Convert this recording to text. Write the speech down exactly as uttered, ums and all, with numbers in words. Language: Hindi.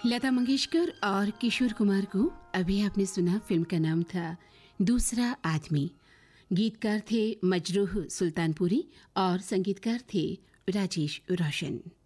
लता मंगेशकर और किशोर कुमार को अभी आपने सुना। फिल्म का नाम था दूसरा आदमी। गीतकार थे मजरूह सुल्तानपुरी और संगीतकार थे राजेश रोशन।